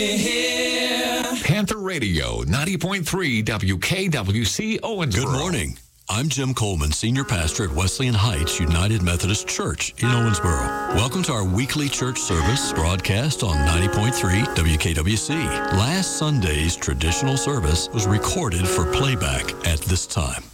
Panther Radio, 90.3 WKWC Owensboro. Good morning. I'm Jim Coleman, Senior Pastor at Wesleyan Heights United Methodist Church in Owensboro. Welcome to our weekly church service broadcast on 90.3 WKWC. Last Sunday's traditional service was recorded for playback at this time.